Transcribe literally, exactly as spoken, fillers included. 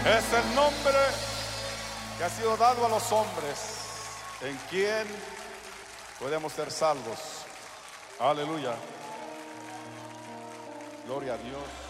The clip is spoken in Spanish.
Es el nombre que ha sido dado a los hombres, en quien podemos ser salvos. Aleluya. Gloria a Dios.